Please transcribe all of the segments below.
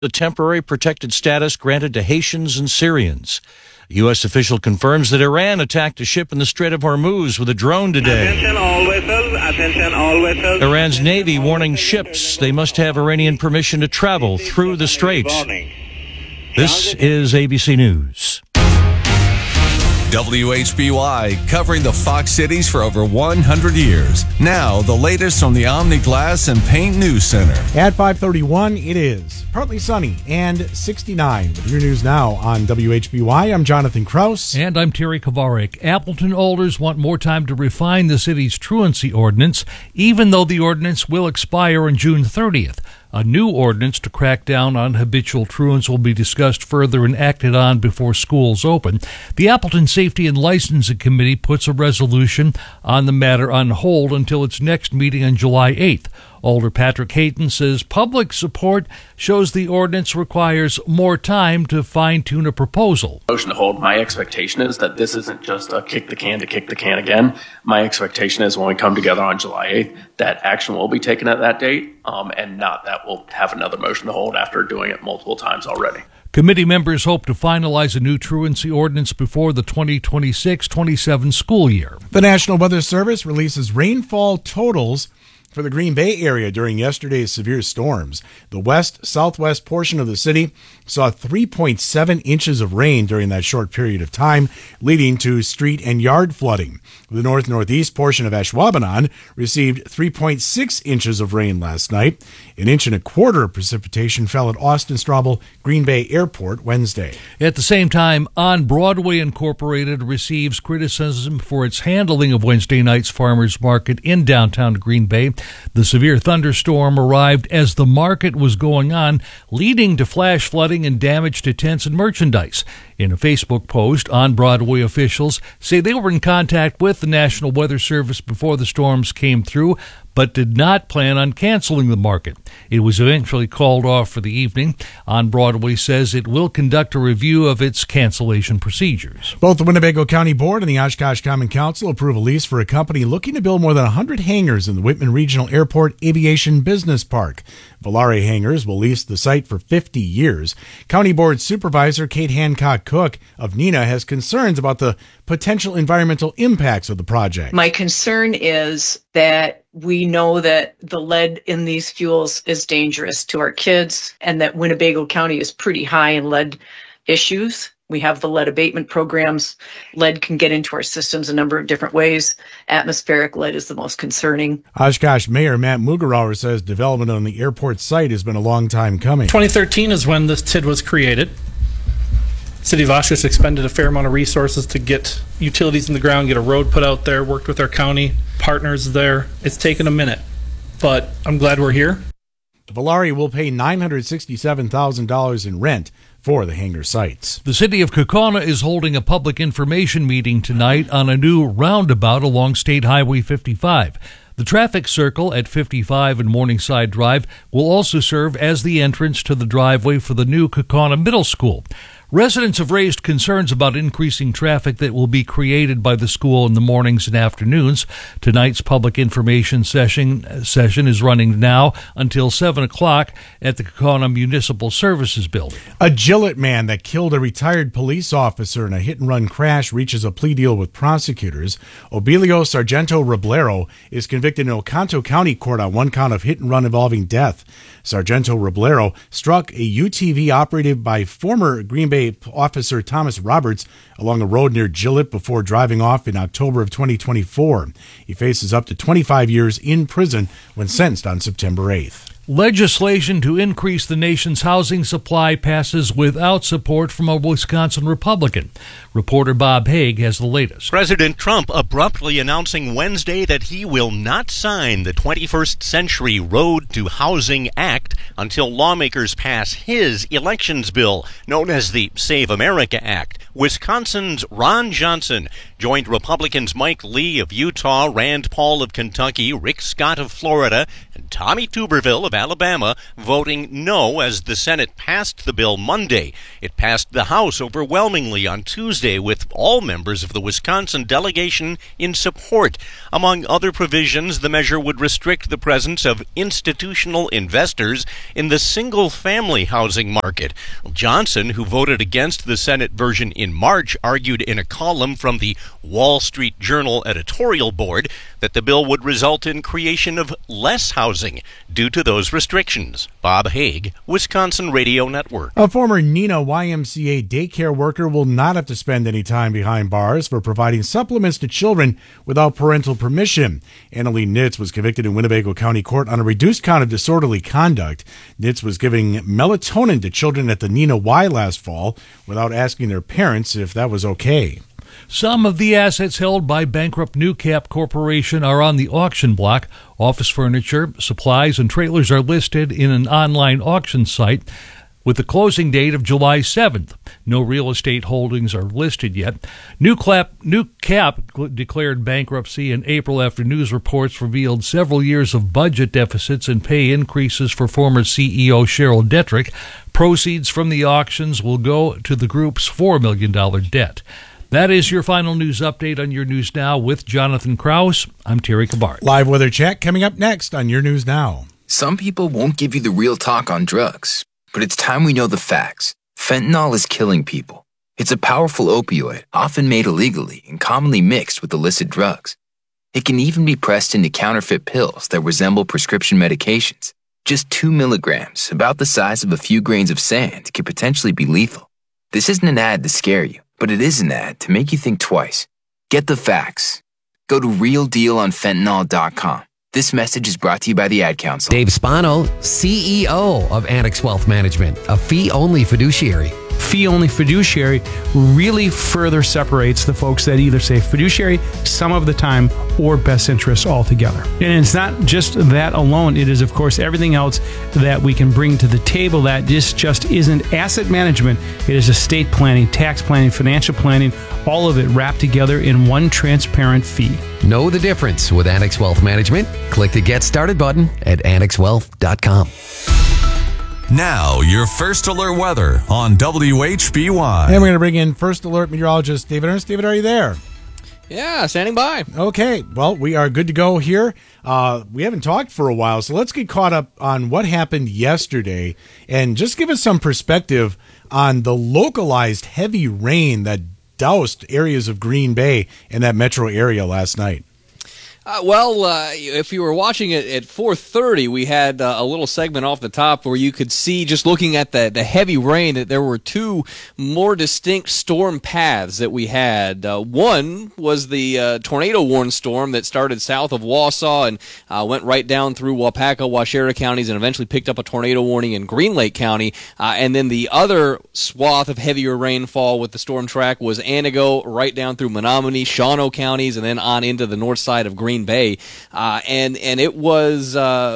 the temporary protected status granted to Haitians and Syrians. A U.S. official confirms that Iran attacked a ship in the Strait of Hormuz with a drone today. Attention all vessels. Iran's Navy warning ships they must have Iranian permission to travel through the straits. This is ABC News. WHBY, covering the Fox Cities for over 100 years. Now, the latest from the Omni Glass and Paint News Center. At 5:31, it is partly sunny and 69. With your news now on WHBY, I'm Jonathan Kraus. And I'm Terry Kovarik. Appleton Alders want more time to refine the city's truancy ordinance, even though the ordinance will expire on June 30th. A new ordinance to crack down on habitual truants will be discussed further and acted on before schools open. The Appleton Safety and Licensing Committee puts a resolution on the matter on hold until its next meeting on July 8th. Alder Patrick Hayton says public support shows the ordinance requires more time to fine-tune a proposal. Motion to hold. My expectation is that this isn't just a kick the can again. My expectation is when we come together on July 8th, that action will be taken at that date, and not that we'll have another motion to hold after doing it multiple times already. Committee members hope to finalize a new truancy ordinance before the 2026-27 school year. The National Weather Service releases rainfall totals for the Green Bay area during yesterday's severe storms. The west-southwest portion of the city saw 3.7 inches of rain during that short period of time, leading to street and yard flooding. The north-northeast portion of Ashwaubenon received 3.6 inches of rain last night. An inch and a quarter of precipitation fell at Austin Straubel Green Bay Airport Wednesday. At the same time, On Broadway Incorporated receives criticism for its handling of Wednesday night's farmers market in downtown Green Bay. The severe thunderstorm arrived as the market was going on, leading to flash flooding and damage to tents and merchandise. In a Facebook post, On Broadway officials say they were in contact with the National Weather Service before the storms came through, but did not plan on canceling the market. It was eventually called off for the evening. On Broadway says it will conduct a review of its cancellation procedures. Both the Winnebago County Board and the Oshkosh Common Council approve a lease for a company looking to build more than 100 hangars in the Whitman Regional Airport Aviation Business Park. Volare Hangars will lease the site for 50 years. County Board Supervisor Kate Hancock-Cook of NENA has concerns about the potential environmental impacts of the project. My concern is that we know that the lead in these fuels is dangerous to our kids and that Winnebago County is pretty high in lead issues. We have the lead abatement programs. Lead can get into our systems a number of different ways. Atmospheric lead is the most concerning. Oshkosh Mayor Matt Mugerauer says development on the airport site has been a long time coming. 2013 is when this TID was created. City of Oshkosh expended a fair amount of resources to get utilities in the ground, get a road put out there, worked with our county partners there. It's taken a minute, but I'm glad we're here. Volare will pay $967,000 in rent for the hangar sites. The city of Kaukauna is holding a public information meeting tonight on a new roundabout along State Highway 55. The traffic circle at 55 and Morningside Drive will also serve as the entrance to the driveway for the new Kaukauna Middle School. Residents have raised concerns about increasing traffic that will be created by the school in the mornings and afternoons. Tonight's public information session is running now until 7 o'clock at the Kaukauna Municipal Services Building. A Gillette man that killed a retired police officer in a hit-and-run crash reaches a plea deal with prosecutors. Obilio Sargento Roblero is convicted in Oconto County Court on one count of hit-and-run involving death. Sargento Roblero struck a UTV operated by former Green Bay officer Thomas Roberts along a road near Gillette before driving off in October of 2024. He faces up to 25 years in prison when sentenced on September 8th. Legislation to increase the nation's housing supply passes without support from a Wisconsin Republican. Reporter Bob Haig has the latest. President Trump abruptly announcing Wednesday that he will not sign the 21st Century Road to Housing Act until lawmakers pass his elections bill, known as the Save America Act. Wisconsin's Ron Johnson joined Republicans Mike Lee of Utah, Rand Paul of Kentucky, Rick Scott of Florida, and Tommy Tuberville of Alabama voting no as the Senate passed the bill Monday. It passed the House overwhelmingly on Tuesday with all members of the Wisconsin delegation in support. Among other provisions, the measure would restrict the presence of institutional investors in the single-family housing market. Johnson, who voted against the Senate version in March, argued in a column from the Wall Street Journal editorial board that the bill would result in creation of less housing due to those restrictions. Bob Haig, Wisconsin Radio Network. A former Nina YMCA daycare worker will not have to spend any time behind bars for providing supplements to children without parental permission. Annalee Nitz was convicted in Winnebago County Court on a reduced count of disorderly conduct. Nitz was giving melatonin to children at the Nina Y last fall without asking their parents if that was okay. Some of the assets held by bankrupt Newcap Corporation are on the auction block. Office furniture, supplies, and trailers are listed in an online auction site with the closing date of July 7th. No real estate holdings are listed yet. Newcap declared bankruptcy in April after news reports revealed several years of budget deficits and pay increases for former CEO Cheryl Detrick. Proceeds from the auctions will go to the group's $4 million debt. That is your final news update on Your News Now with Jonathan Krause. I'm Terry Kabart. Live weather check coming up next on Your News Now. Some people won't give you the real talk on drugs, but it's time we know the facts. Fentanyl is killing people. It's a powerful opioid, often made illegally and commonly mixed with illicit drugs. It can even be pressed into counterfeit pills that resemble prescription medications. Just 2 milligrams, about the size of a few grains of sand, can potentially be lethal. This isn't an ad to scare you, but it is an ad to make you think twice. Get the facts. Go to realdealonfentanyl.com. This message is brought to you by the Ad Council. Dave Spano, CEO of Annex Wealth Management, a fee-only fiduciary. Fee-only fiduciary really further separates the folks that either say fiduciary some of the time or best interests altogether. And it's not just that alone. It is, of course, everything else that we can bring to the table that just isn't asset management. It is estate planning, tax planning, financial planning, all of it wrapped together in one transparent fee. Know the difference with Annex Wealth Management? Click the Get Started button at annexwealth.com. Now, your First Alert weather on WHBY. And we're going to bring in First Alert meteorologist David Ernst. David, are you there? Yeah, standing by. Okay, well, we are good to go here. We haven't talked for a while, so let's get caught up on what happened yesterday and just give us some perspective on the localized heavy rain that doused areas of Green Bay and that metro area last night. If you were watching it at 4:30, we had a little segment off the top where you could see, just looking at the heavy rain, that there were two more distinct storm paths that we had. One was the tornado-warned storm that started south of Wausau and went right down through Waupaca, Waushara counties, and eventually picked up a tornado warning in Green Lake County. And then the other swath of heavier rainfall with the storm track was Anago, right down through Menominee, Shawano counties, and then on into the north side of Green Bay, and it was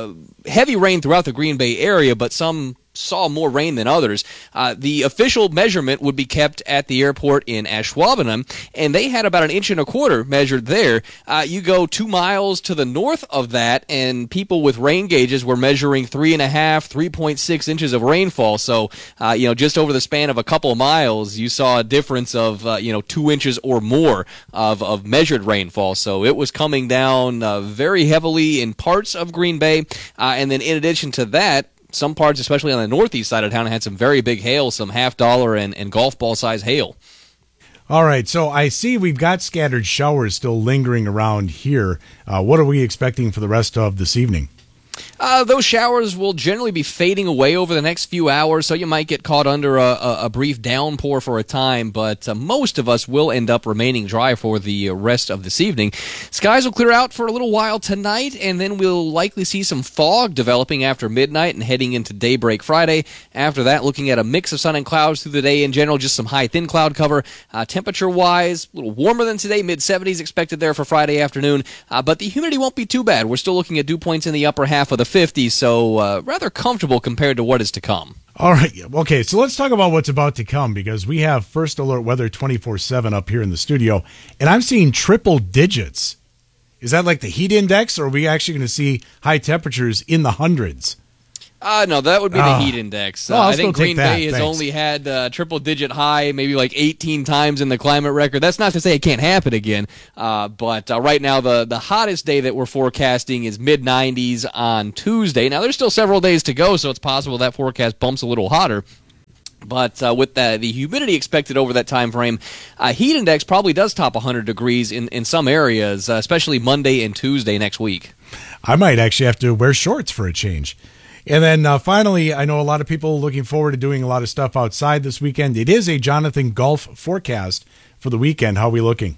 heavy rain throughout the Green Bay area, but some saw more rain than others. The official measurement would be kept at the airport in Ashwaubenon, and they had about 1.25 inches measured there. You go 2 miles to the north of that, and people with rain gauges were measuring 3.5, 3.6 inches of rainfall. So, just over the span of a couple of miles, you saw a difference of 2 inches or more of measured rainfall. So it was coming down very heavily in parts of Green Bay, and then in addition to that, some parts, especially on the northeast side of town, had some very big hail, some $half and golf ball size hail. All right, so I see we've got scattered showers still lingering around here. What are we expecting for the rest of this evening? Those showers will generally be fading away over the next few hours, so you might get caught under a brief downpour for a time, but most of us will end up remaining dry for the rest of this evening. Skies will clear out for a little while tonight, and then we'll likely see some fog developing after midnight and heading into daybreak Friday. After that, looking at a mix of sun and clouds through the day in general, just some high, thin cloud cover. Temperature-wise, a little warmer than today, mid-70s expected there for Friday afternoon, but the humidity won't be too bad. We're still looking at dew points in the upper half of the 50s, so rather comfortable compared to what is to come. All right. Okay, so let's talk about what's about to come, because we have First Alert Weather 24/7 up here in the studio, and I'm seeing triple digits. Is that like the heat index, or are we actually going to see high temperatures in the hundreds? No, that would be the heat index. I think Green Bay has only had triple-digit high, maybe like 18 times in the climate record. That's not to say it can't happen again, but right now the hottest day that we're forecasting is mid-90s on Tuesday. Now, there's still several days to go, so it's possible that forecast bumps a little hotter. But with the humidity expected over that time frame, heat index probably does top 100 degrees in some areas, especially Monday and Tuesday next week. I might actually have to wear shorts for a change. And then finally, I know a lot of people looking forward to doing a lot of stuff outside this weekend. It is a Jonathan Golf forecast for the weekend. How are we looking?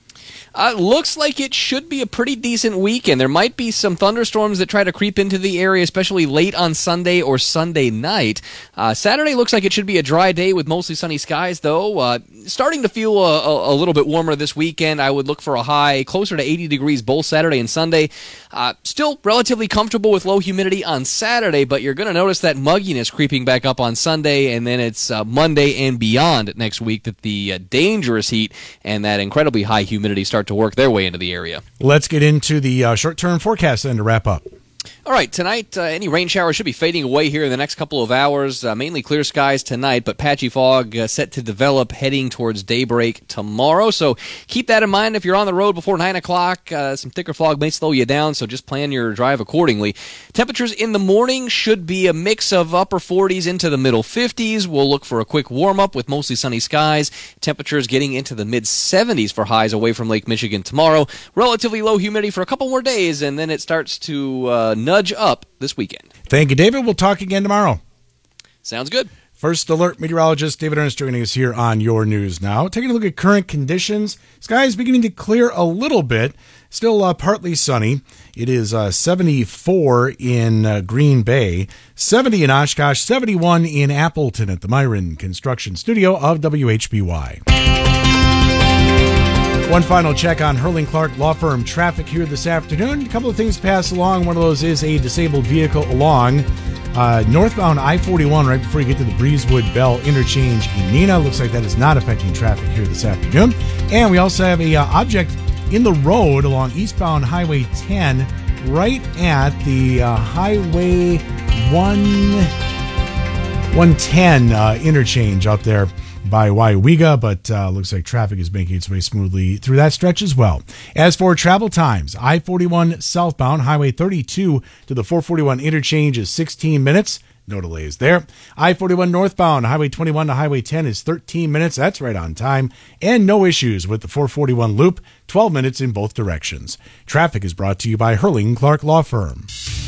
Looks like it should be a pretty decent weekend. There might be some thunderstorms that try to creep into the area, especially late on Sunday or Sunday night. Saturday looks like it should be a dry day with mostly sunny skies, though. Starting to feel a little bit warmer this weekend. I would look for a high closer to 80 degrees both Saturday and Sunday. Still relatively comfortable with low humidity on Saturday, but you're going to notice that mugginess creeping back up on Sunday, and then it's Monday and beyond next week that the dangerous heat and that incredibly high humidity start to work their way into the area. Let's get into the short-term forecast then to wrap up. All right, tonight, any rain showers should be fading away here in the next couple of hours. Mainly clear skies tonight, but patchy fog set to develop heading towards daybreak tomorrow. So keep that in mind if you're on the road before 9 o'clock. Some thicker fog may slow you down, so just plan your drive accordingly. Temperatures in the morning should be a mix of upper 40s into the middle 50s. We'll look for a quick warm-up with mostly sunny skies. Temperatures getting into the mid-70s for highs away from Lake Michigan tomorrow. Relatively low humidity for a couple more days, and then it starts to nudge up this weekend. Thank you, David. We'll talk again tomorrow. Sounds good. First Alert meteorologist David Ernst joining us here on Your News Now. Taking a look at current conditions. Sky is beginning to clear a little bit. Still partly sunny. It is 74 in Green Bay, 70 in Oshkosh, 71 in Appleton at the Myron Construction Studio of WHBY. One final check on Hurling Clark Law Firm traffic here this afternoon. A couple of things pass along. One of those is a disabled vehicle along northbound I-41 right before you get to the Breezewood Bell interchange in Neenah. Looks like that is not affecting traffic here this afternoon. And we also have a object in the road along eastbound Highway 10 right at the Highway 110 interchange out there by Waiwega, but looks like traffic is making its way smoothly through that stretch as well. As for travel times, I-41 southbound, Highway 32 to the 441 interchange is 16 minutes. No delays there. I-41 northbound, Highway 21 to Highway 10 is 13 minutes. That's right on time. And no issues with the 441 loop, 12 minutes in both directions. Traffic is brought to you by Hurling Clark Law Firm.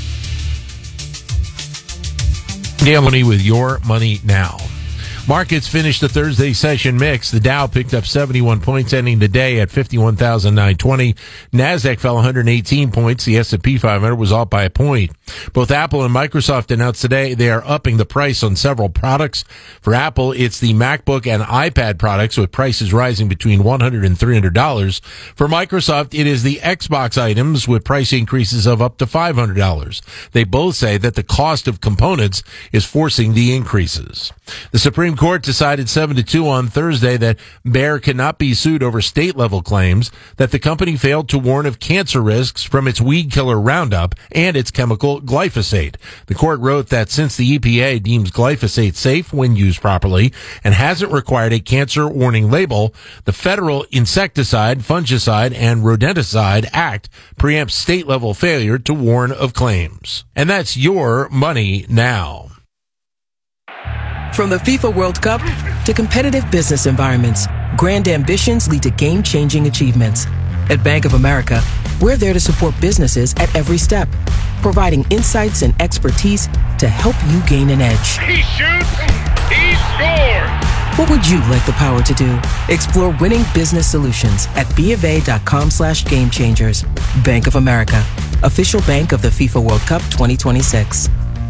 Gambling with your money now. Markets finished the Thursday session mixed. The Dow picked up 71 points, ending the day at 51,920. NASDAQ fell 118 points. The S&P 500 was off by a point. Both Apple and Microsoft announced today they are upping the price on several products. For Apple, it's the MacBook and iPad products, with prices rising between $100 and $300. For Microsoft, it is the Xbox items, with price increases of up to $500. They both say that the cost of components is forcing the increases. The Supreme Court decided 7-2 on Thursday that Bayer cannot be sued over state-level claims that the company failed to warn of cancer risks from its weed killer Roundup and its chemical glyphosate. The court wrote that since the EPA deems glyphosate safe when used properly and hasn't required a cancer warning label, the Federal Insecticide, Fungicide, and Rodenticide Act preempts state-level failure to warn of claims. And that's your money now. From the FIFA World Cup to competitive business environments, grand ambitions lead to game-changing achievements. At Bank of America, we're there to support businesses at every step, providing insights and expertise to help you gain an edge. He shoots, he scores! What would you like the power to do? Explore winning business solutions at BofA.com/gamechangers. Bank of America, official bank of the FIFA World Cup 2026.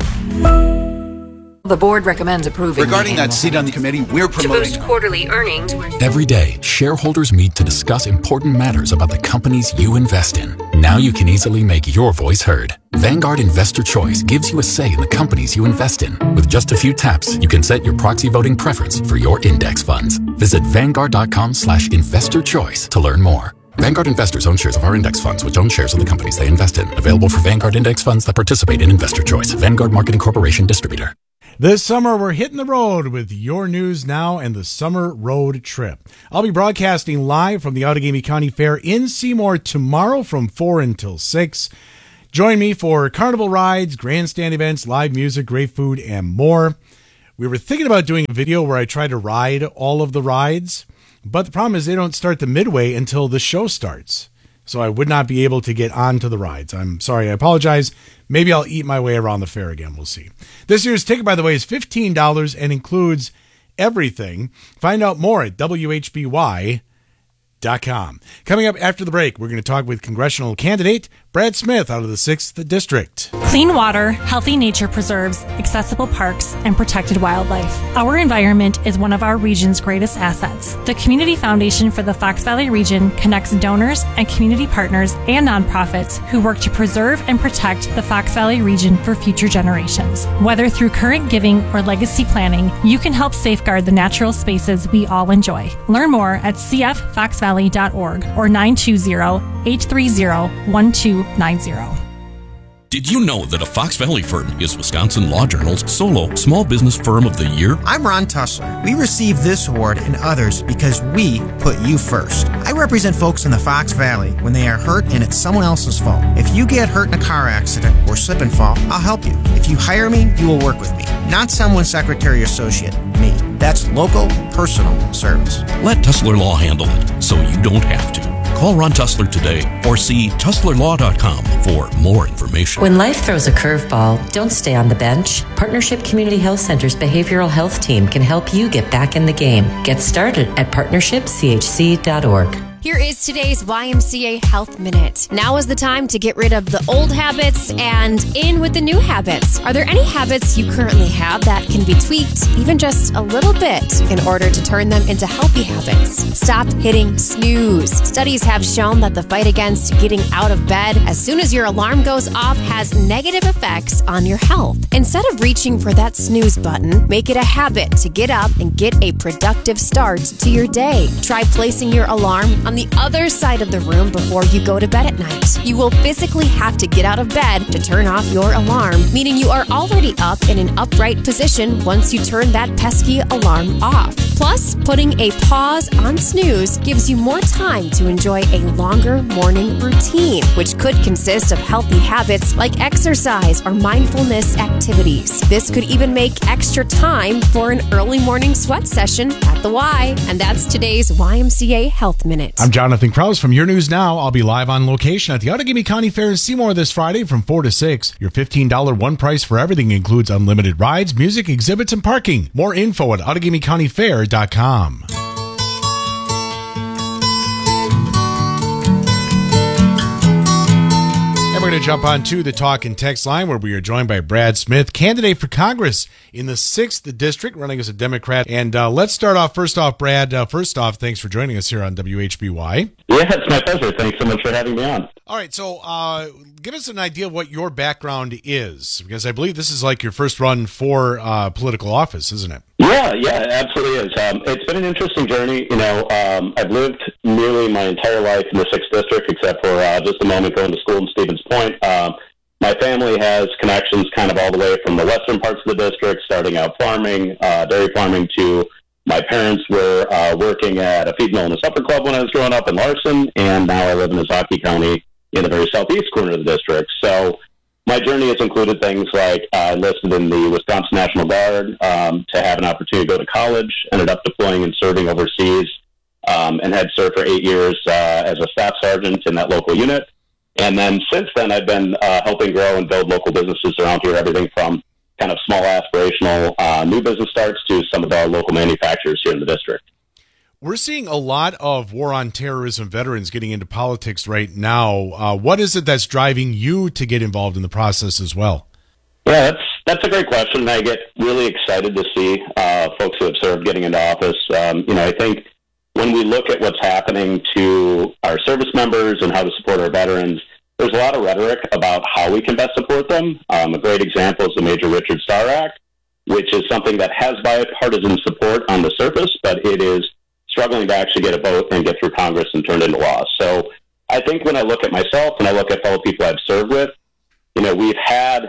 The board recommends approving. Regarding that seat on the committee, we're promoting to boost quarterly earnings. Every day, shareholders meet to discuss important matters about the companies you invest in. Now you can easily make your voice heard. Vanguard Investor Choice gives you a say in the companies you invest in. With just a few taps, you can set your proxy voting preference for your index funds. Visit Vanguard.com/investor choice to learn more. Vanguard investors own shares of our index funds, which own shares of the companies they invest in. Available for Vanguard index funds that participate in Investor Choice. Vanguard Marketing Corporation Distributor. This summer, we're hitting the road with your news now and the summer road trip. I'll be broadcasting live from the Outagamie County Fair in Seymour tomorrow from 4 until 6. Join me for carnival rides, grandstand events, live music, great food, and more. We were thinking about doing a video where I try to ride all of the rides, but the problem is they don't start the midway until the show starts. So I would not be able to get onto the rides. I'm sorry, I apologize. Maybe I'll eat my way around the fair again. We'll see. This year's ticket, by the way, is $15 and includes everything. Find out more at WHBY.com. Coming up after the break, we're going to talk with congressional candidate Brad Smith out of the 6th District. Clean water, healthy nature preserves, accessible parks, and protected wildlife. Our environment is one of our region's greatest assets. The Community Foundation for the Fox Valley region connects donors and community partners and nonprofits who work to preserve and protect the Fox Valley region for future generations. Whether through current giving or legacy planning, you can help safeguard the natural spaces we all enjoy. Learn more at cffoxvalley.org or 920-830-1290. Did you know that a Fox Valley firm is Wisconsin Law Journal's solo small business firm of the year? I'm Ron Tussler. We received this award and others because we put you first. I represent folks in the Fox Valley when they are hurt and it's someone else's fault. If you get hurt in a car accident or slip and fall, I'll help you. If you hire me, you will work with me. Not someone's secretary or associate, me. That's local, personal service. Let Tussler Law handle it so you don't have to. Call Ron Tussler today or see TusslerLaw.com for more information. When life throws a curveball, don't stay on the bench. Partnership Community Health Center's behavioral health team can help you get back in the game. Get started at partnershipchc.org. Here is today's YMCA Health Minute. Now is the time to get rid of the old habits and in with the new habits. Are there any habits you currently have that can be tweaked, even just a little bit, in order to turn them into healthy habits? Stop hitting snooze. Studies have shown that the fight against getting out of bed as soon as your alarm goes off has negative effects on your health. Instead of reaching for that snooze button, make it a habit to get up and get a productive start to your day. Try placing your alarm on the other side of the room before you go to bed at night. You will physically have to get out of bed to turn off your alarm, meaning you are already up in an upright position once you turn that pesky alarm off. Plus, putting a pause on snooze gives you more time to enjoy a longer morning routine, which could consist of healthy habits like exercise or mindfulness activities. This could even make extra time for an early morning sweat session at the Y. And that's today's YMCA Health Minute. I'm Jonathan Krause from Your News Now. I'll be live on location at the Outagamie County Fair in Seymour this Friday from 4 to 6. Your $15 one price for everything includes unlimited rides, music, exhibits, and parking. More info at OutagamieCountyFair.com. And we're going to jump on to the talk and text line where we are joined by Brad Smith, candidate for Congress in the 6th District, running as a Democrat. And let's start off, Brad. First off, thanks for joining us here on WHBY. Yeah, it's my pleasure. Thanks so much for having me on. All right, so give us an idea of what your background is, because I believe this is like your first run for political office, isn't it? Yeah, it absolutely is. It's been an interesting journey. I've lived nearly my entire life in the 6th District, except for just a moment going to school in Stevens Point. My family has connections kind of all the way from the western parts of the district, starting out farming, dairy farming, to my parents were working at a feed mill and a supper club when I was growing up in Larson, and now I live in Ozaukee County in the very southeast corner of the district. So my journey has included things like I enlisted in the Wisconsin National Guard to have an opportunity to go to college, ended up deploying and serving overseas, and had served for 8 years as a staff sergeant in that local unit. And then since then, I've been helping grow and build local businesses around here, everything from kind of small aspirational new business starts to some of our local manufacturers here in the district. We're seeing a lot of war on terrorism veterans getting into politics right now. What is it that's driving you to get involved in the process as well? Yeah, that's a great question. I get really excited to see folks who have served getting into office. I think when we look at what's happening to our service members and how to support our veterans, there's a lot of rhetoric about how we can best support them. A great example is the Major Richard Starr Act, which is something that has bipartisan support on the surface, but it is struggling to actually get a vote and get through Congress and turned into law. So I think when I look at myself and I look at fellow people I've served with, we've had,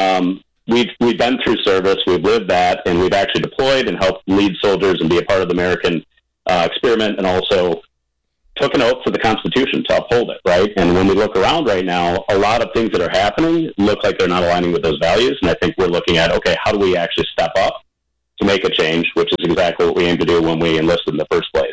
we've been through service, we've lived that, and we've actually deployed and helped lead soldiers and be a part of the American experiment, and also took an oath to the Constitution to uphold it, right? And when we look around right now, a lot of things that are happening look like they're not aligning with those values, and I think we're looking at, okay, how do we actually step up to make a change, which is exactly what we aim to do when we enlisted in the first place.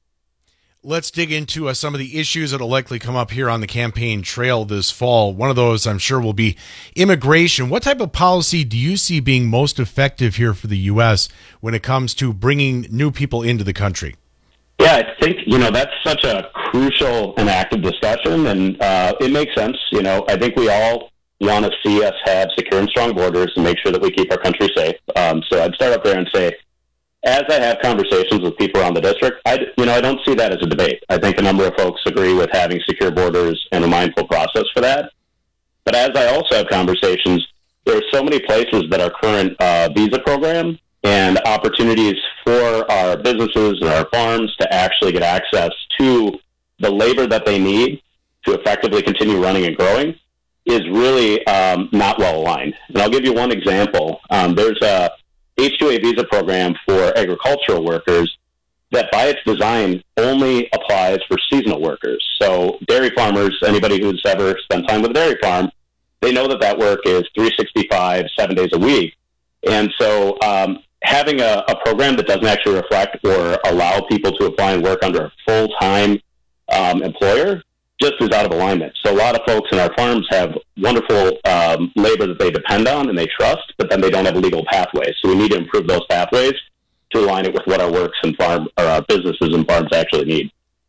Let's dig into some of the issues that will likely come up here on the campaign trail this fall. One of those, I'm sure, will be immigration. What type of policy do you see being most effective here for the U.S. when it comes to bringing new people into the country? Yeah, I think, that's such a crucial and active discussion, and it makes sense. I think we all want to see us have secure and strong borders and make sure that we keep our country safe. So I'd start up there and say, as I have conversations with people around the district, I don't see that as a debate. I think a number of folks agree with having secure borders and a mindful process for that. But as I also have conversations, there are so many places that our current visa program and opportunities for our businesses and our farms to actually get access to the labor that they need to effectively continue running and growing is really not well aligned. And I'll give you one example. There's a H-2A visa program for agricultural workers that by its design only applies for seasonal workers. So dairy farmers, anybody who's ever spent time with a dairy farm, they know that work is 365, 7 days a week. And so having a program that doesn't actually reflect or allow people to apply and work under a full-time employer just is out of alignment. So a lot of folks in our farms have wonderful labor that they depend on and they trust, but then they don't have a legal pathway. So we need to improve those pathways to align it with what our works and our businesses and farms actually need.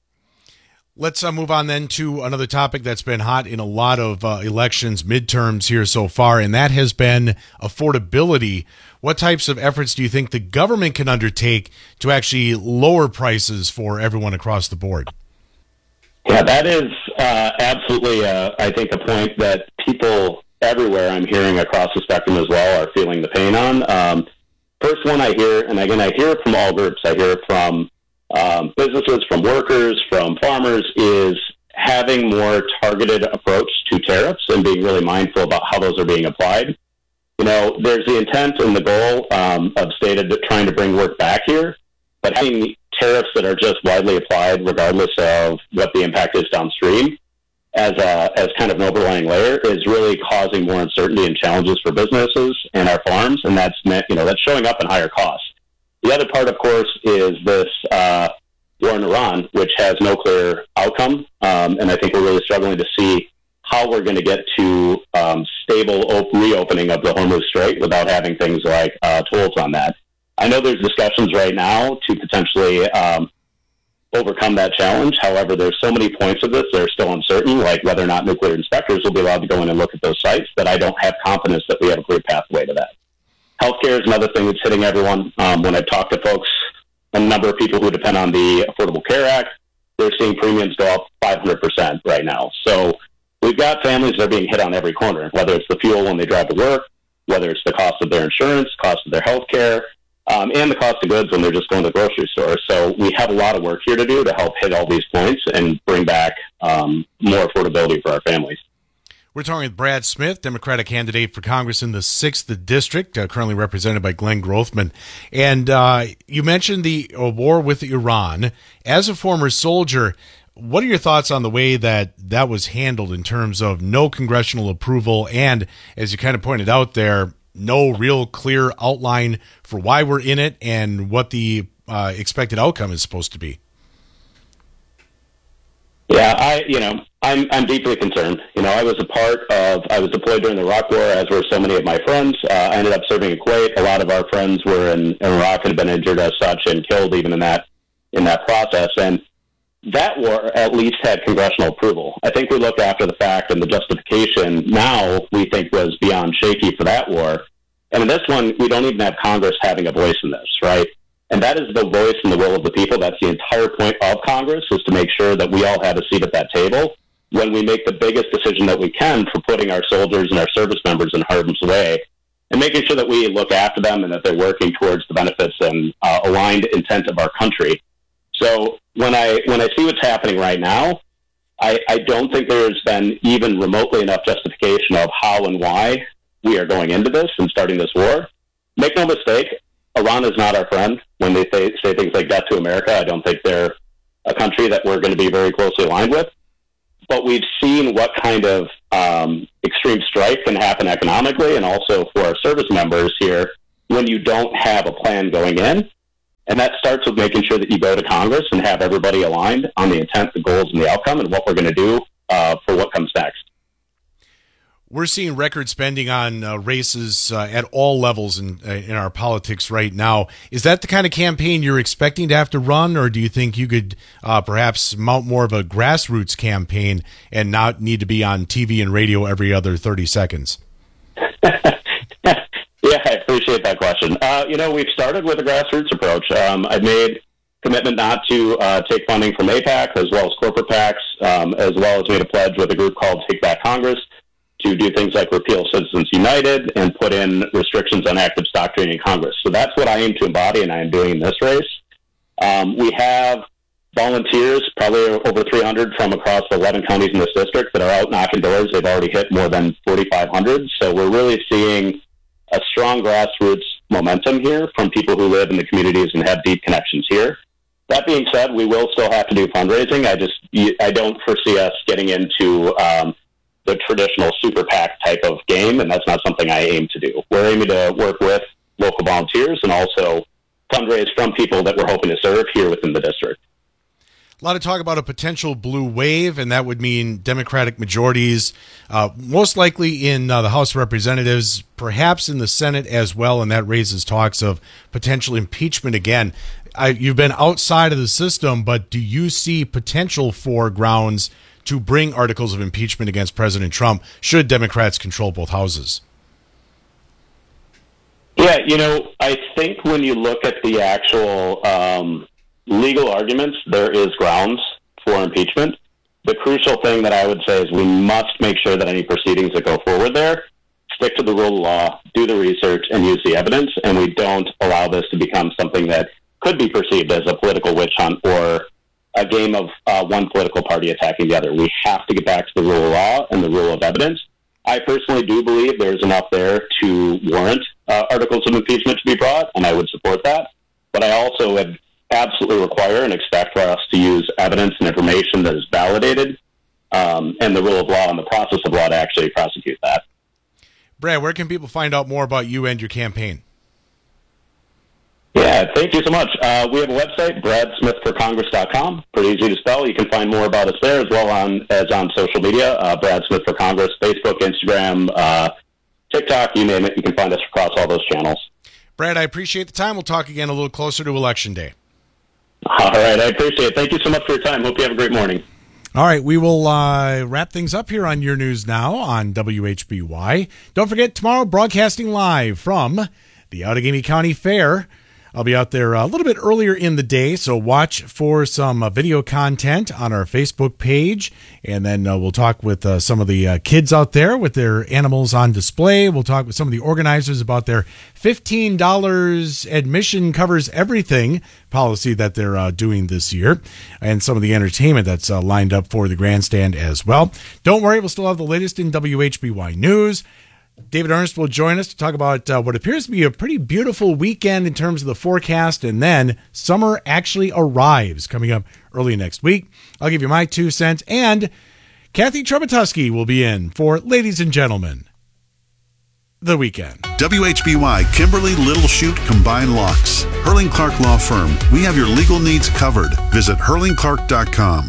Let's move on then to another topic that's been hot in a lot of elections, midterms here so far, and that has been affordability. What types of efforts do you think the government can undertake to actually lower prices for everyone across the board? Yeah, that is absolutely, I think, a point that people everywhere I'm hearing across the spectrum as well are feeling the pain on. First one I hear, and again, I hear it from all groups. I hear it from businesses, from workers, from farmers, is having more targeted approach to tariffs and being really mindful about how those are being applied. There's the intent and the goal of stated that trying to bring work back here, but having tariffs that are just widely applied regardless of what the impact is downstream as kind of an overlying layer is really causing more uncertainty and challenges for businesses and our farms, and that's showing up in higher costs. The other part, of course, is this war in Iran, which has no clear outcome, and I think we're really struggling to see how we're going to get to stable reopening of the Hormuz Strait without having things like tolls on that. I know there's discussions right now to potentially overcome that challenge. However, there's so many points of this that are still uncertain, like whether or not nuclear inspectors will be allowed to go in and look at those sites, that I don't have confidence that we have a clear pathway to that. Healthcare is another thing that's hitting everyone. When I talk to folks, a number of people who depend on the Affordable Care Act, they're seeing premiums go up 500% right now. So we've got families that are being hit on every corner, whether it's the fuel when they drive to work, whether it's the cost of their insurance, cost of their health care, and the cost of goods when they're just going to the grocery store. So we have a lot of work here to do to help hit all these points and bring back more affordability for our families. We're talking with Brad Smith, Democratic candidate for Congress in the 6th District, currently represented by Glenn Grothman. And you mentioned the war with Iran. As a former soldier, what are your thoughts on the way that was handled in terms of no congressional approval and, as you kind of pointed out there, no real clear outline for why we're in it and what the expected outcome is supposed to be? Yeah, I'm deeply concerned. I was deployed during the Iraq War, as were so many of my friends. I ended up serving in Kuwait. A lot of our friends were in Iraq and had been injured as such and killed even in that process. And that war at least had congressional approval. I think we look after the fact, and the justification now we think was beyond shaky for that war. And in this one, we don't even have Congress having a voice in this, right? And that is the voice and the will of the people. That's the entire point of Congress, is to make sure that we all have a seat at that table when we make the biggest decision that we can for putting our soldiers and our service members in harm's way, and making sure that we look after them and that they're working towards the benefits and aligned intent of our country. So when I see what's happening right now, I don't think there's been even remotely enough justification of how and why we are going into this and starting this war. Make no mistake, Iran is not our friend. When they say things like death to America, I don't think they're a country that we're going to be very closely aligned with. But we've seen what kind of extreme strife can happen economically and also for our service members here when you don't have a plan going in. And that starts with making sure that you go to Congress and have everybody aligned on the intent, the goals, and the outcome, and what we're going to do for what comes next. We're seeing record spending on races at all levels in our politics right now. Is that the kind of campaign you're expecting to have to run, or do you think you could perhaps mount more of a grassroots campaign and not need to be on TV and radio every other 30 seconds? Yeah, I appreciate that question. We've started with a grassroots approach. I've made commitment not to take funding from AIPAC as well as corporate PACs, as well as made a pledge with a group called Take Back Congress to do things like repeal Citizens United and put in restrictions on active stock trading in Congress. So that's what I aim to embody, and I am doing in this race. We have volunteers, probably over 300 from across the 11 counties in this district that are out knocking doors. They've already hit more than 4,500. So we're really seeing a strong grassroots momentum here from people who live in the communities and have deep connections here. That being said, we will still have to do fundraising. I don't foresee us getting into the traditional super PAC type of game, and that's not something I aim to do. We're aiming to work with local volunteers and also fundraise from people that we're hoping to serve here within the district. A lot of talk about a potential blue wave, and that would mean Democratic majorities, most likely in the House of Representatives, perhaps in the Senate as well, and that raises talks of potential impeachment again. You've been outside of the system, but do you see potential for grounds to bring articles of impeachment against President Trump should Democrats control both houses? Yeah, I think when you look at the actual legal arguments, there is grounds for impeachment. The crucial thing that I would say is we must make sure that any proceedings that go forward there stick to the rule of law, do the research, and use the evidence, and we don't allow this to become something that could be perceived as a political witch hunt or a game of one political party attacking the other. We have to get back to the rule of law and the rule of evidence. I personally do believe there's enough there to warrant articles of impeachment to be brought, and I would support that. But I also would absolutely require and expect for us to use evidence and information that is validated and the rule of law and the process of law to actually prosecute that. Brad, where can people find out more about you and your campaign? Yeah, thank you so much. We have a website, bradsmithforcongress.com. Pretty easy to spell. You can find more about us there as well as on social media, Brad Smith for Congress, Facebook, Instagram, TikTok, you name it. You can find us across all those channels. Brad, I appreciate the time. We'll talk again a little closer to Election Day. All right, I appreciate it. Thank you so much for your time. Hope you have a great morning. All right, we will wrap things up here on Your News Now on WHBY. Don't forget, tomorrow broadcasting live from the Outagamie County Fair. I'll be out there a little bit earlier in the day, so watch for some video content on our Facebook page. And then we'll talk with some of the kids out there with their animals on display. We'll talk with some of the organizers about their $15 admission covers everything policy that they're doing this year, and some of the entertainment that's lined up for the grandstand as well. Don't worry, we'll still have the latest in WHBY News. David Ernst will join us to talk about what appears to be a pretty beautiful weekend in terms of the forecast, and then summer actually arrives coming up early next week. I'll give you my 2 cents, and Kathy Trubatuski will be in for Ladies and Gentlemen, the weekend. WHBY Kimberly Little Chute Combined Locks. Hurling Clark Law Firm. We have your legal needs covered. Visit hurlingclark.com.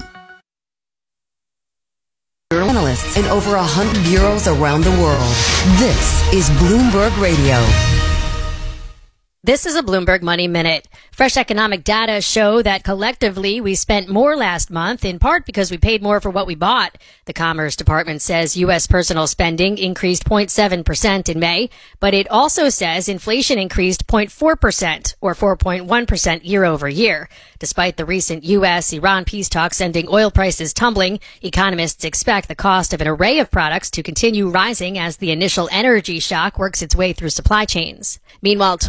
Journalists in over 100 bureaus around the world. This is Bloomberg Radio. This is a Bloomberg Money Minute. Fresh economic data show that collectively we spent more last month, in part because we paid more for what we bought. The Commerce Department says U.S. personal spending increased 0.7% in May, but it also says inflation increased 0.4% or 4.1% year over year. Despite the recent U.S.-Iran peace talks sending oil prices tumbling, economists expect the cost of an array of products to continue rising as the initial energy shock works its way through supply chains. Meanwhile, Toyota has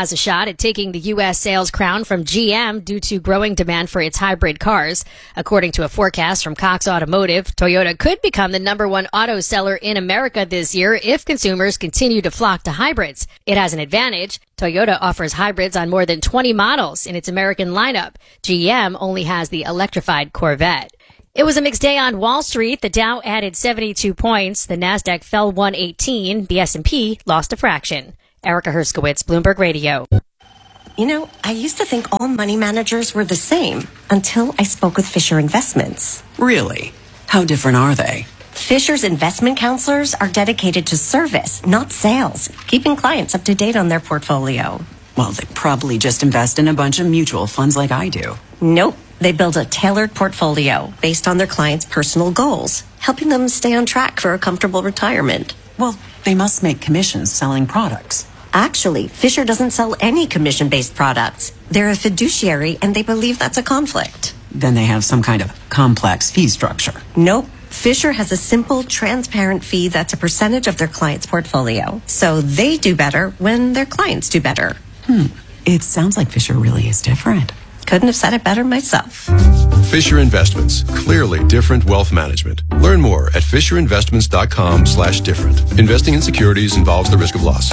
has a shot at taking the U.S. sales crown from GM due to growing demand for its hybrid cars. According to a forecast from Cox Automotive, Toyota could become the #1 auto seller in America this year if consumers continue to flock to hybrids. It has an advantage. Toyota offers hybrids on more than 20 models in its American lineup. GM only has the electrified Corvette. It was a mixed day on Wall Street. The Dow added 72 points. The Nasdaq fell 118. The S&P lost a fraction. Erica Herskowitz, Bloomberg Radio. You know, I used to think all money managers were the same until I spoke with Fisher Investments. Really? How different are they? Fisher's investment counselors are dedicated to service, not sales, keeping clients up to date on their portfolio. Well, they probably just invest in a bunch of mutual funds like I do. Nope. They build a tailored portfolio based on their clients' personal goals, helping them stay on track for a comfortable retirement. Well, they must make commissions selling products. Actually, Fisher doesn't sell any commission-based products. They're a fiduciary, and they believe that's a conflict. Then they have some kind of complex fee structure. Nope. Fisher has a simple, transparent fee that's a percentage of their client's portfolio. So they do better when their clients do better. It sounds like Fisher really is different. Couldn't have said it better myself. Fisher Investments. Clearly different wealth management. Learn more at FisherInvestments.com/different. Investing in securities involves the risk of loss.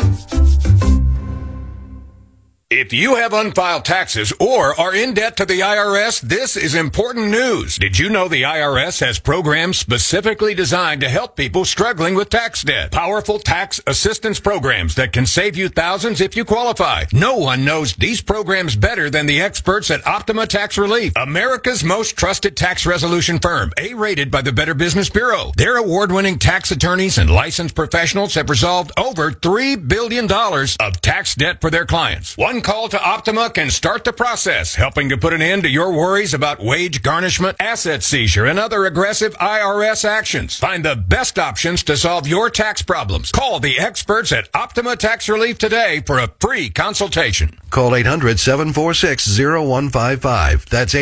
If you have unfiled taxes or are in debt to the IRS, this is important news. Did you know the IRS has programs specifically designed to help people struggling with tax debt? Powerful tax assistance programs that can save you thousands if you qualify. No one knows these programs better than the experts at Optima Tax Relief, America's most trusted tax resolution firm, A-rated by the Better Business Bureau. Their award-winning tax attorneys and licensed professionals have resolved over $3 billion of tax debt for their clients. One call to Optima can start the process, helping to put an end to your worries about wage garnishment, asset seizure, and other aggressive IRS actions. Find the best options to solve your tax problems. Call the experts at Optima Tax Relief today for a free consultation. Call 800-746-0155. That's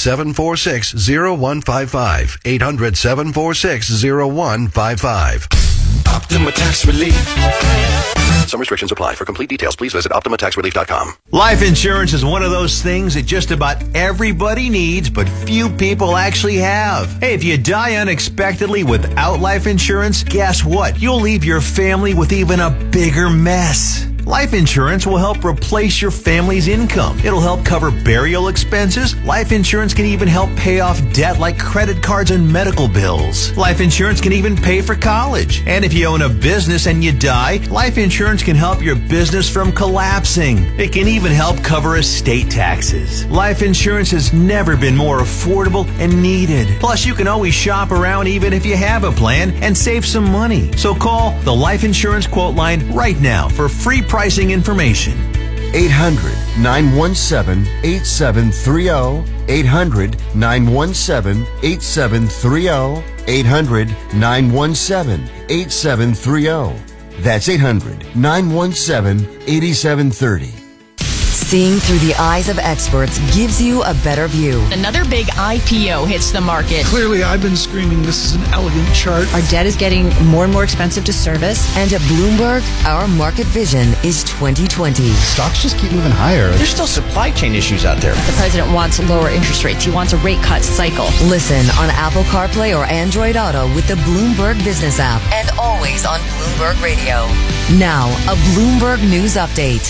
800-746-0155. 800-746-0155. Optima Tax Relief. Some restrictions apply. For complete details, please visit OptimaTaxRelief.com. Life insurance is one of those things that just about everybody needs, but few people actually have. Hey, if you die unexpectedly without life insurance, guess what? You'll leave your family with even a bigger mess. Life insurance will help replace your family's income. It'll help cover burial expenses. Life insurance can even help pay off debt like credit cards and medical bills. Life insurance can even pay for college. And if you own a business and you die, life insurance can help your business from collapsing. It can even help cover estate taxes. Life insurance has never been more affordable and needed. Plus, you can always shop around even if you have a plan and save some money. So call the Life Insurance Quote Line right now for free pricing information. 800-917-8730. 800-917-8730. 800-917-8730. That's 800-917-8730. Seeing through the eyes of experts gives you a better view. Another big IPO hits the market. Clearly, I've been screaming this is an elegant chart. Our debt is getting more and more expensive to service. And at Bloomberg, our market vision is 2020. Stocks just keep moving higher. There's still supply chain issues out there. The president wants lower interest rates. He wants a rate cut cycle. Listen on Apple CarPlay or Android Auto with the Bloomberg Business app. And always on Bloomberg Radio. Now, a Bloomberg News Update.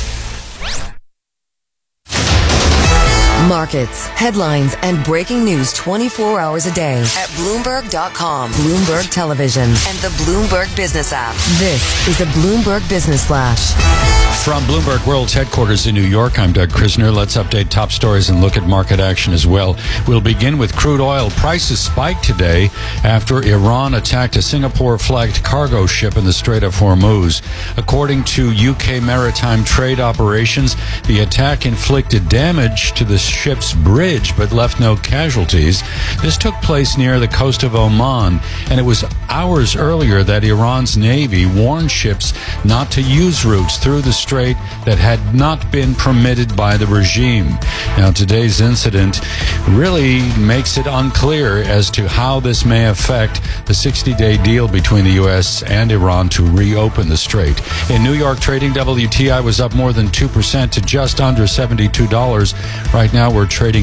Markets, headlines, and breaking news 24 hours a day at Bloomberg.com, Bloomberg Television, and the Bloomberg Business app. This is a Bloomberg Business Flash. From Bloomberg World's headquarters in New York, I'm Doug Krisner. Let's update top stories and look at market action as well. We'll begin with crude oil. Prices spiked today after Iran attacked a Singapore-flagged cargo ship in the Strait of Hormuz. According to UK Maritime Trade Operations, the attack inflicted damage to the ship's bridge but left no casualties. This took place near the coast of Oman, and it was hours earlier that Iran's Navy warned ships not to use routes through the strait that had not been permitted by the regime. Now, today's incident really makes it unclear as to how this may affect the 60-day deal between the U.S. and Iran to reopen the strait. In New York, trading WTI was up more than 2% to just under $72. Right now, we're trading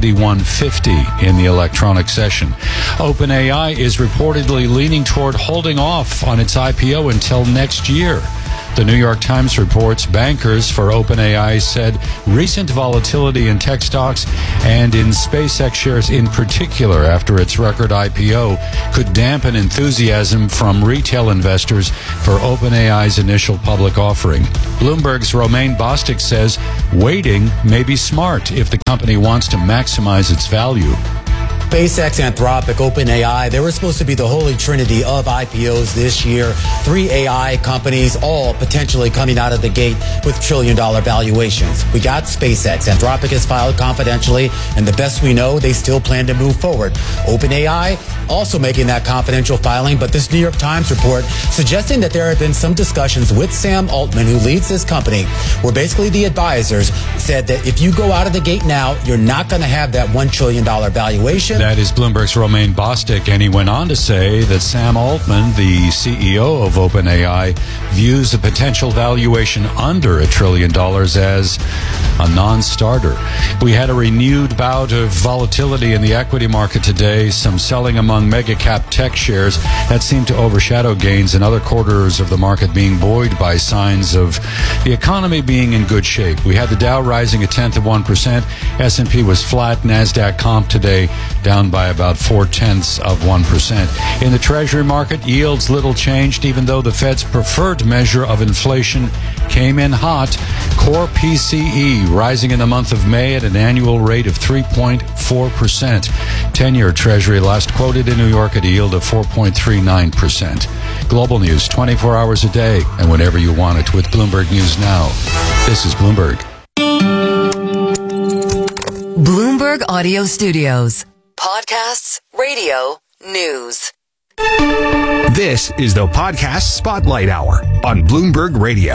$71.50 in the electronic session. OpenAI is reportedly leaning toward holding off on its IPO until next year. The New York Times reports bankers for OpenAI said recent volatility in tech stocks and in SpaceX shares in particular after its record IPO could dampen enthusiasm from retail investors for OpenAI's initial public offering. Bloomberg's Romain Bostic says waiting may be smart if the company wants to maximize its value. SpaceX, Anthropic, OpenAI, they were supposed to be the holy trinity of IPOs this year. 3 AI companies, all potentially coming out of the gate with trillion-dollar valuations. We got SpaceX. Anthropic has filed confidentially, and the best we know, they still plan to move forward. OpenAI also making that confidential filing, but this New York Times report suggesting that there have been some discussions with Sam Altman, who leads this company, where basically the advisors said that if you go out of the gate now, you're not going to have that $1 trillion valuation. That is Bloomberg's Romain Bostic, and he went on to say that Sam Altman, the CEO of OpenAI, views the potential valuation under $1 trillion as a non-starter. We had a renewed bout of volatility in the equity market today, some selling among mega-cap tech shares that seemed to overshadow gains in other quarters of the market being buoyed by signs of the economy being in good shape. We had the Dow rising 0.1%, S&P was flat, NASDAQ comp today down by about 0.4%. In the Treasury market, yields little changed, even though the Fed's preferred measure of inflation came in hot. Core PCE rising in the month of May at an annual rate of 3.4%. 10-year Treasury last quoted in New York at a yield of 4.39%. Global news 24 hours a day and whenever you want it with Bloomberg News Now. This is Bloomberg. Bloomberg Audio Studios. Podcasts, radio, news. This is the Podcast Spotlight Hour on Bloomberg Radio.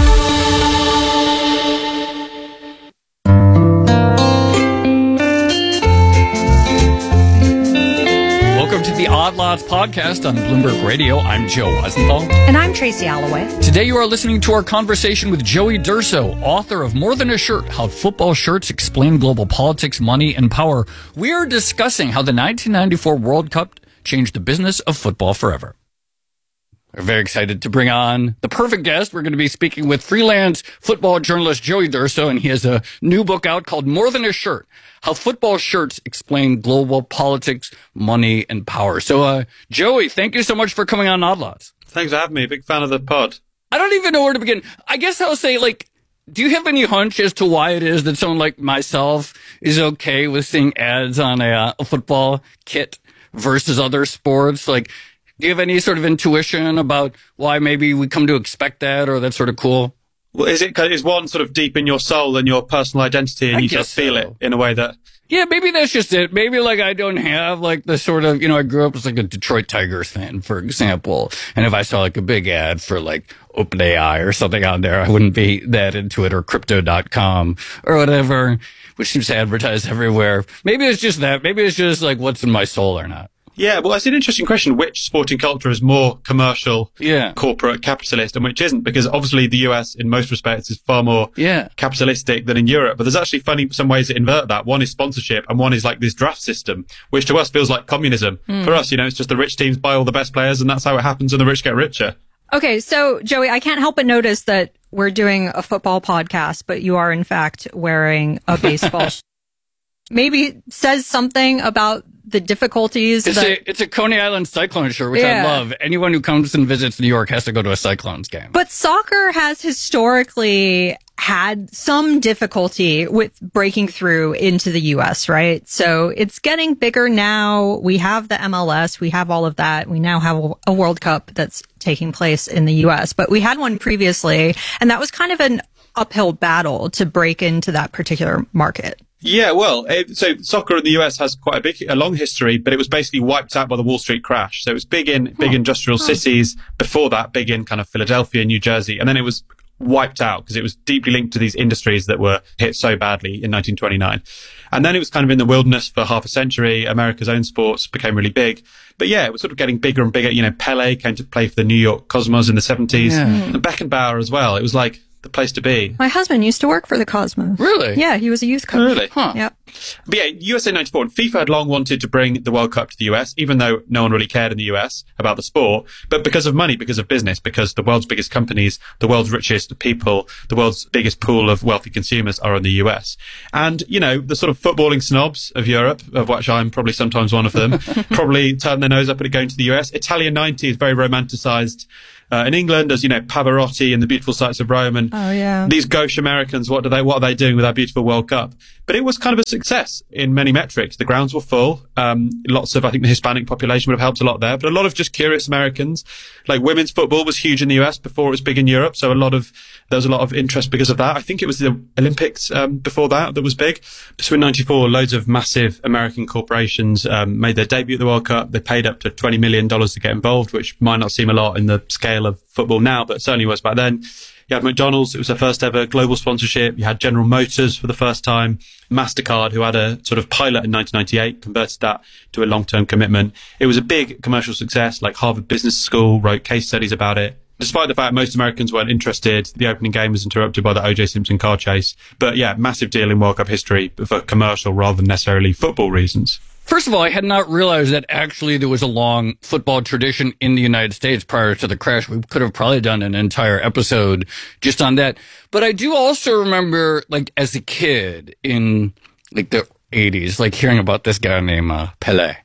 Welcome to the Odd Lots podcast on Bloomberg Radio. I'm Joe Weisenthal. And I'm Tracy Alloway. Today you are listening to our conversation with Joey Durso, author of More Than a Shirt, How Football Shirts Explain Global Politics, Money, and Power. We are discussing how the 1994 World Cup changed the business of football forever. We're very excited to bring on the perfect guest. We're going to be speaking with freelance football journalist Joey Durso, and he has a new book out called More Than a Shirt, How Football Shirts Explain Global Politics, Money, and Power. So, Joey, thank you so much for coming on Odd Lots. Thanks for having me. Big fan of the pod. I don't even know where to begin. I guess I'll say, do you have any hunch as to why it is that someone like myself is okay with seeing ads on a football kit versus other sports? Do you have any sort of intuition about why maybe we come to expect that, or that's sort of cool? Well, is one sort of deep in your soul and your personal identity, and you just feel it in a way that... Yeah, maybe that's just it. Maybe I don't have the sort of, I grew up as a Detroit Tigers fan, for example. And if I saw a big ad for OpenAI or something on there, I wouldn't be that into it, or crypto.com or whatever, which seems to advertise everywhere. Maybe it's just that. Maybe it's just what's in my soul or not. Yeah, well, that's an interesting question. Which sporting culture is more commercial, corporate, capitalist, and which isn't? Because obviously the US, in most respects, is far more capitalistic than in Europe. But there's actually some ways to invert that. One is sponsorship, and one is this draft system, which to us feels like communism. For us, it's just the rich teams buy all the best players, and that's how it happens, and the rich get richer. Okay, so Joey, I can't help but notice that we're doing a football podcast, but you are in fact wearing a baseball. Maybe says something about the difficulties. It's a Coney Island Cyclone shirt, which I love. Anyone who comes and visits New York has to go to a Cyclones game. But soccer has historically had some difficulty with breaking through into the U.S., right? So it's getting bigger now. We have the MLS. We have all of that. We now have a World Cup that's taking place in the U.S., but we had one previously, and that was kind of an uphill battle to break into that particular market. Yeah, well, so soccer in the US has quite a long history, but it was basically wiped out by the Wall Street crash. So it was big in big industrial cities. Before that, big in kind of Philadelphia, New Jersey, and then it was wiped out because it was deeply linked to these industries that were hit so badly in 1929. And then it was kind of in the wilderness for half a century. America's own sports became really big. But yeah, it was sort of getting bigger and bigger. You know, Pele came to play for the New York Cosmos in the 70s. Yeah. And Beckenbauer as well. It was like the place to be. My husband used to work for the Cosmos. Really? Yeah, he was a youth coach. Really? Huh. Yep. But yeah, USA 94. And FIFA had long wanted to bring the World Cup to the US, even though no one really cared in the US about the sport. But because of money, because of business, because the world's biggest companies, the world's richest people, the world's biggest pool of wealthy consumers are in the US. And, you know, the sort of footballing snobs of Europe, of which I'm probably sometimes one of them, probably turn their nose up at it going to the US. Italia 90 is very romanticized. In England, as you know, Pavarotti and the beautiful sights of Rome, and these gauche Americans, what are they doing with our beautiful World Cup? But it was kind of a success in many metrics. The grounds were full. Lots of, I think the Hispanic population would have helped a lot there, but a lot of just curious Americans. Like women's football was huge in the US before it was big in Europe. So there was a lot of interest because of that. I think it was the Olympics, before that was big. So in 94, loads of massive American corporations, made their debut at the World Cup. They paid up to $20 million to get involved, which might not seem a lot in the scale of football now, but certainly was back then. You had McDonald's, it was their first ever global sponsorship. You had General Motors for the first time. MasterCard, who had a sort of pilot in 1998, converted that to a long-term commitment. It was a big commercial success, like Harvard Business School wrote case studies about it. Despite the fact most Americans weren't interested, the opening game was interrupted by the O.J. Simpson car chase. But yeah, massive deal in World Cup history for commercial rather than necessarily football reasons. First of all, I had not realized that actually there was a long football tradition in the United States prior to the crash. We could have probably done an entire episode just on that. But I do also remember, like, as a kid in, like, the 80s, like, hearing about this guy named Pele.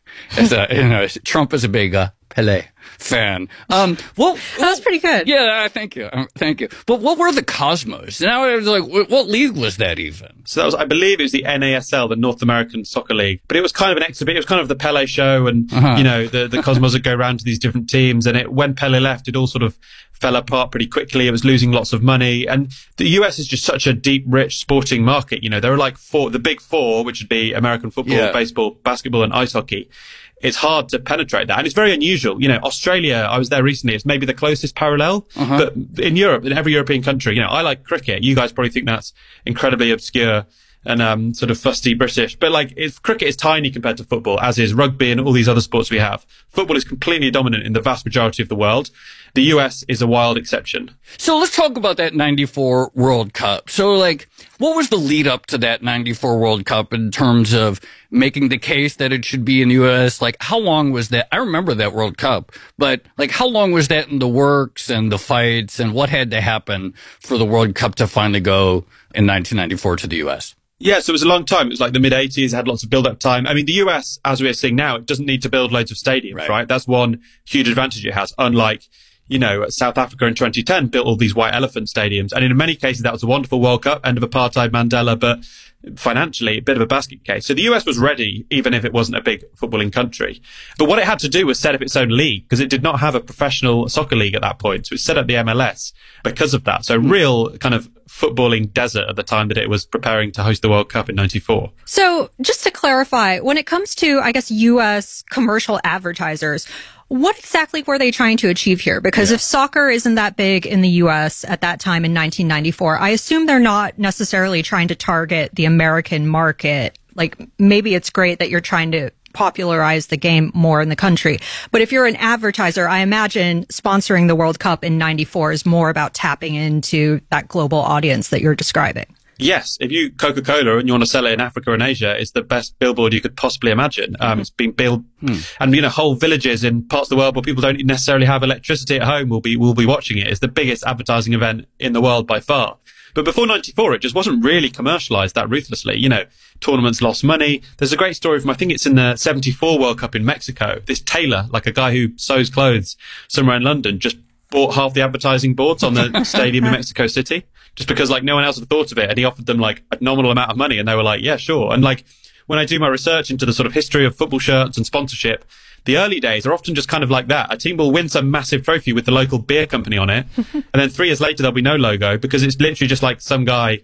Trump is a big Pele fan. Well, that was pretty good. Yeah, thank you. Thank you. But what were the Cosmos? Now I was like, what league was that even? So that was, I believe it was the NASL, the North American Soccer League. But it was kind of an exhibit. It was kind of the Pele show, and, you know, the Cosmos would go around to these different teams. And when Pele left, it all sort of fell apart pretty quickly. It was losing lots of money. And the US is just such a deep, rich sporting market. You know, there are like the big four, which would be American football, baseball, basketball, and ice hockey. It's hard to penetrate that. And it's very unusual. You know, Australia, I was there recently. It's maybe the closest parallel. But in Europe, in every European country, you know, I like cricket. You guys probably think that's incredibly obscure and sort of fusty British. But like, cricket is tiny compared to football, as is rugby and all these other sports we have. Football is completely dominant in the vast majority of the world. The US is a wild exception. So let's talk about that 94 World Cup. So like, what was the lead up to that 94 World Cup in terms of making the case that it should be in the US? Like, how long was that? I remember that World Cup, but like, how long was that in the works and the fights, and what had to happen for the World Cup to finally go in 1994 to the US? Yeah, so it was a long time. It was like the mid-80s, had lots of build-up time. I mean, the US, as we're seeing now, it doesn't need to build loads of stadiums, right? That's one huge advantage it has, unlike, you know, South Africa in 2010 built all these white elephant stadiums. And in many cases, that was a wonderful World Cup, end of apartheid, Mandela, but financially, a bit of a basket case. So the US was ready, even if it wasn't a big footballing country. But what it had to do was set up its own league, because it did not have a professional soccer league at that point. So it set up the MLS because of that. So real kind of footballing desert at the time that it was preparing to host the World Cup in 94. So just to clarify, when it comes to, I guess, US commercial advertisers, what exactly were they trying to achieve here? Because if soccer isn't that big in the U.S. at that time in 1994, I assume they're not necessarily trying to target the American market. Like, maybe it's great that you're trying to popularize the game more in the country. But if you're an advertiser, I imagine sponsoring the World Cup in 94 is more about tapping into that global audience that you're describing. Yes, if you Coca-Cola and you want to sell it in Africa and Asia, it's the best billboard you could possibly imagine. It's been built, and you know, whole villages in parts of the world where people don't necessarily have electricity at home will be watching it. It's the biggest advertising event in the world by far. But before 94, it just wasn't really commercialized that ruthlessly. You know, tournaments lost money. There's a great story from, I think it's in the 74 World Cup in Mexico. This tailor, like a guy who sews clothes somewhere in London, just bought half the advertising boards on the stadium in Mexico City, just because like no one else had thought of it. And he offered them like a nominal amount of money, and they were like, yeah, sure. And like, when I do my research into the sort of history of football shirts and sponsorship, the early days are often just kind of like that. A team will win some massive trophy with the local beer company on it, and then 3 years later there'll be no logo, because it's literally just like some guy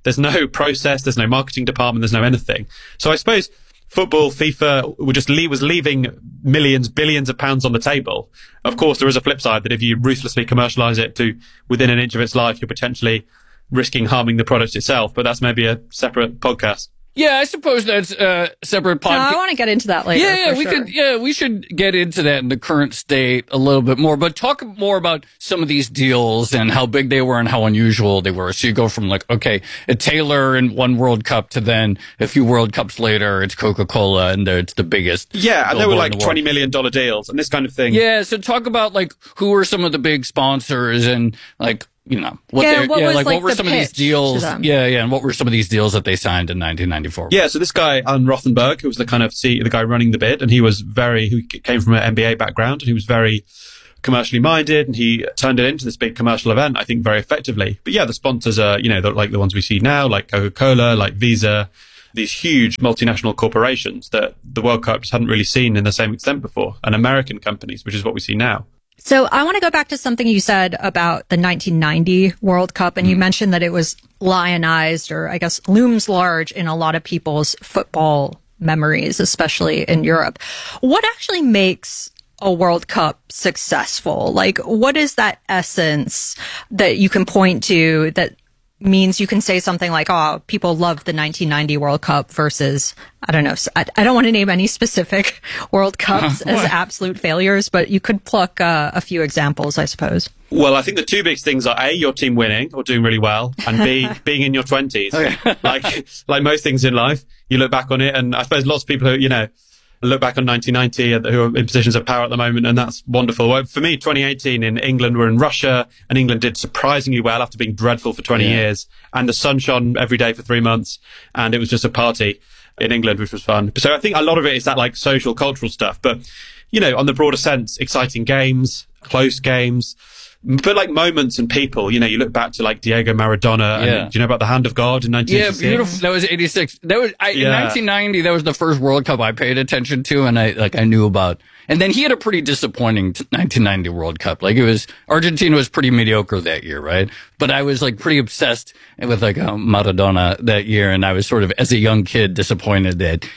There's no process, there's no marketing department, there's no anything. So I suppose football, FIFA, was leaving millions, billions of pounds on the table. Of course, there is a flip side that if you ruthlessly commercialize it to within an inch of its life, you're potentially risking harming the product itself. But that's maybe a separate podcast. Yeah, I suppose that's a separate podcast. No, I want to get into that later. We should get into that in the current state a little bit more, but talk more about some of these deals and how big they were and how unusual they were. So you go from like, okay, a Taylor in one World Cup to then a few World Cups later, it's Coca-Cola and it's the biggest. Yeah, and they were like $20 million deals and this kind of thing. Yeah, so talk about like who were some of the big sponsors and like, you know, what were some of these deals? And what were some of these deals that they signed in 1994? Yeah, so this guy, Alan Rothenberg, who was the kind of the guy running the bid, and he came from an MBA background, and he was very commercially minded, and he turned it into this big commercial event, I think, very effectively. But yeah, the sponsors are, like the ones we see now, like Coca-Cola, like Visa, these huge multinational corporations that the World Cups hadn't really seen in the same extent before, and American companies, which is what we see now. So I want to go back to something you said about the 1990 World Cup, and you mentioned that it was lionized, or I guess looms large in a lot of people's football memories, especially in Europe. What actually makes a World Cup successful? Like, what is that essence that you can point to that means you can say something like, oh, people love the 1990 World Cup versus, I don't know, I don't want to name any specific World Cups as absolute failures, but you could pluck a few examples, I suppose. Well, I think the two big things are A, your team winning or doing really well, and B, being in your 20s. Okay. Like most things in life, you look back on it, and I suppose lots of people who, look back on 1990 who are in positions of power at the moment, and that's wonderful. Well, for me, 2018 in England, we're in Russia, and England did surprisingly well after being dreadful for 20 years, and the sun shone every day for 3 months, and it was just a party in England, which was fun. So I think a lot of it is that like social, cultural stuff, but, on the broader sense, exciting games, close games, but like moments and people, you look back to like Diego Maradona. And, do you know about the Hand of God in 1986? Yeah, beautiful. That was 86. That was in 1990. That was the first World Cup I paid attention to, and I knew about. And then he had a pretty disappointing 1990 World Cup. Like Argentina was pretty mediocre that year, right? But I was like pretty obsessed with like Maradona that year, and I was sort of as a young kid disappointed that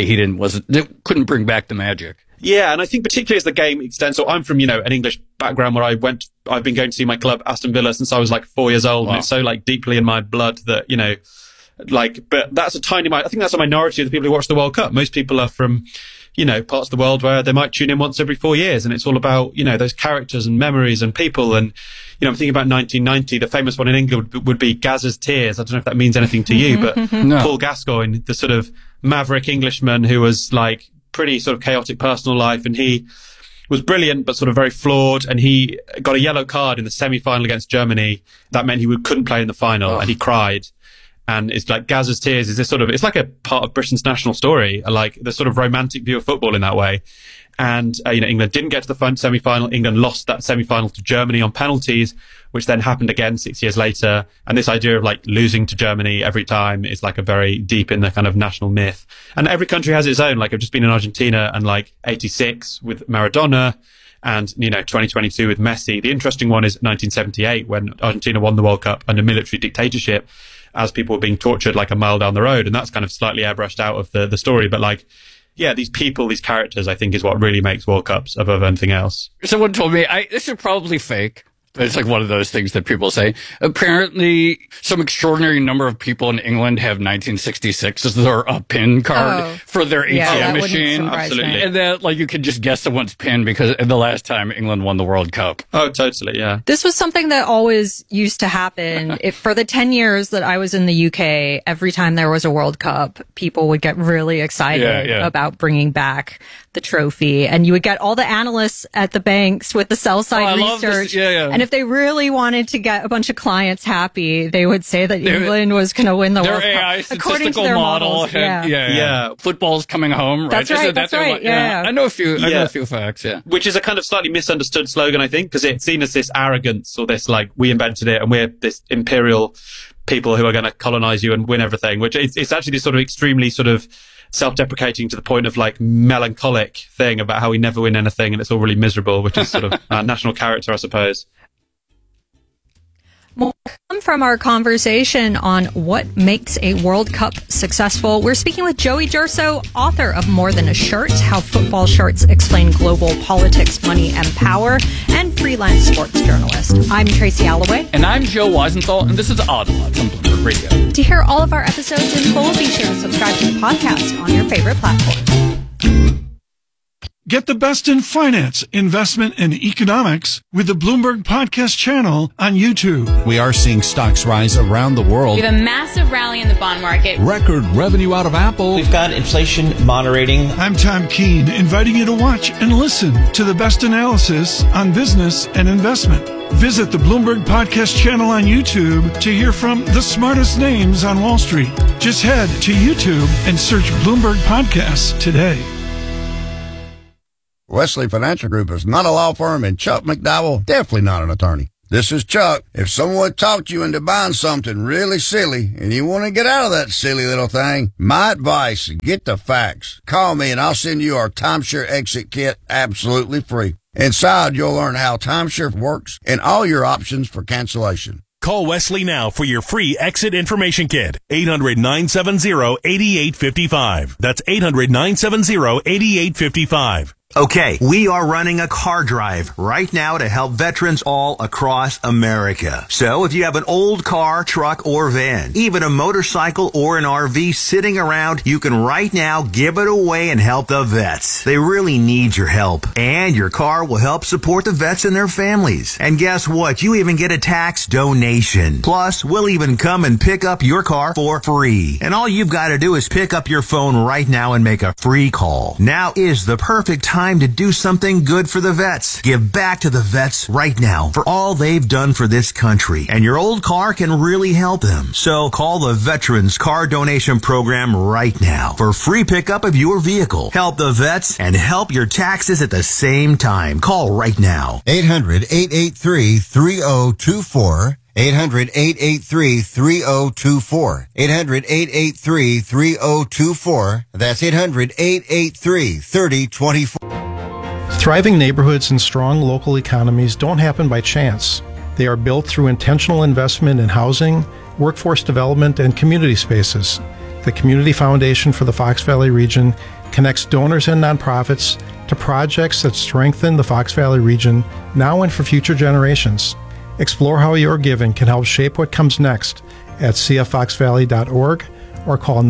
he couldn't bring back the magic. Yeah, and I think particularly as the game extends, so I'm from, an English background where I've been going to see my club, Aston Villa, since I was like 4 years old. Wow. And it's so like deeply in my blood that, but that's I think that's a minority of the people who watch the World Cup. Most people are from, parts of the world where they might tune in once every 4 years. And it's all about, those characters and memories and people. And, I'm thinking about 1990, the famous one in England would be Gazza's Tears. I don't know if that means anything to you, but no. Paul Gascoigne, the sort of maverick Englishman who was like, pretty sort of chaotic personal life, and he was brilliant but sort of very flawed, and he got a yellow card in the semi-final against Germany. That meant he couldn't play in the final, and he cried. And it's like Gazza's Tears is this sort of, it's like a part of Britain's national story, like the sort of romantic view of football in that way. And, England didn't get to the semi-final. England lost that semi-final to Germany on penalties, which then happened again 6 years later. And this idea of like losing to Germany every time is like a very deep in the kind of national myth. And every country has its own. Like I've just been in Argentina, and like 86 with Maradona, and, 2022 with Messi. The interesting one is 1978 when Argentina won the World Cup under military dictatorship as people were being tortured like a mile down the road. And that's kind of slightly airbrushed out of the story. But like, yeah, these people, these characters, I think is what really makes World Cups above anything else. Someone told me, this is probably fake. It's like one of those things that people say. Apparently, some extraordinary number of people in England have 1966 as their pin card for their ATM machine. Absolutely. And that, like, you could just guess someone's pin because the last time England won the World Cup. Oh, totally, yeah. This was something that always used to happen. For the 10 years that I was in the UK, every time there was a World Cup, people would get really excited about bringing back the trophy. And you would get all the analysts at the banks with the sell-side research. And if they really wanted to get a bunch of clients happy, they would say that England was going to win the World Cup. Their AI according to their model. Models. Football's coming home, right? That's right. That's right. I know a few facts, Which is a kind of slightly misunderstood slogan, I think, because it's seen as this arrogance or this, like, we invented it and we're this imperial people who are going to colonize you and win everything, which it's actually this sort of extremely sort of self-deprecating to the point of like melancholic thing about how we never win anything and it's all really miserable, which is sort of national character, I suppose. More from our conversation on what makes a World Cup successful. We're speaking with Joey Durso, author of More Than a Shirt, How Football Shirts Explain Global Politics, Money, and Power, and freelance sports journalist. I'm Tracy Alloway. And I'm Joe Weisenthal, and this is Odd Lots on Bloomberg Radio. To hear all of our episodes in full, be sure to subscribe to the podcast on your favorite platform. Get the best in finance, investment, and economics with the Bloomberg Podcast channel on YouTube. We are seeing stocks rise around the world. We have a massive rally in the bond market. Record revenue out of Apple. We've got inflation moderating. I'm Tom Keene, inviting you to watch and listen to the best analysis on business and investment. Visit the Bloomberg Podcast channel on YouTube to hear from the smartest names on Wall Street. Just head to YouTube and search Bloomberg Podcasts today. Wesley Financial Group is not a law firm, and Chuck McDowell, definitely not an attorney. This is Chuck. If someone talked you into buying something really silly and you want to get out of that silly little thing, my advice, get the facts. Call me and I'll send you our timeshare exit kit absolutely free. Inside, you'll learn how timeshare works and all your options for cancellation. Call Wesley now for your free exit information kit. 800-970-8855. That's 800-970-8855. Okay, we are running a car drive right now to help veterans all across America. So if you have an old car, truck, or van, even a motorcycle or an RV sitting around, you can right now give it away and help the vets. They really need your help. And your car will help support the vets and their families. And guess what? You even get a tax donation. Plus, we'll even come and pick up your car for free. And all you've got to do is pick up your phone right now and make a free call. Now is the perfect time to do something good for the vets. Give back to the vets right now for all they've done for this country. And your old car can really help them. So call the Veterans Car Donation Program right now for free pickup of your vehicle. Help the vets and help your taxes at the same time. Call right now. 800-883-3024. 800-883-3024. 800-883-3024. That's 800-883-3024. Thriving neighborhoods and strong local economies don't happen by chance. They are built through intentional investment in housing, workforce development, and community spaces. The Community Foundation for the Fox Valley region connects donors and nonprofits to projects that strengthen the Fox Valley region now and for future generations. Explore how your giving can help shape what comes next at cffoxvalley.org or call